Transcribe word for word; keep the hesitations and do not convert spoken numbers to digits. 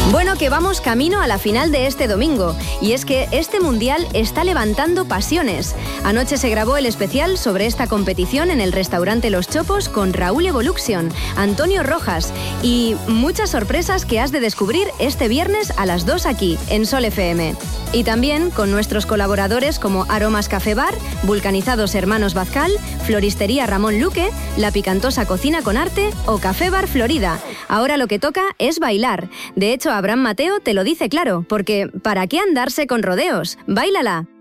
Bueno, que vamos camino a la final de este domingo. Y es que este mundial está levantando pasiones. Anoche se grabó el especial sobre esta competición en el restaurante Los Chopos con Raúl Evolution, Antonio Rojas y muchas sorpresas que has de descubrir este viernes a las dos aquí, en Sol F M. Y también con nuestros colaboradores como Aromas Café Bar, Vulcanizados Hermanos Bazcal, Floristería Ramón Luque, La Picantosa Cocina con Arte o Café Bar Florida. Ahora lo que toca es bailar. De hecho, Abraham Mateo te lo dice claro, porque ¿para qué andarse con rodeos? ¡Báilala!